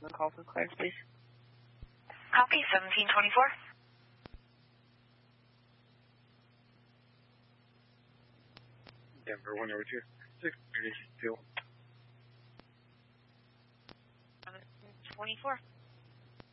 the call for Clarence, please. Copy, 1724. Denver 102. 632. 24.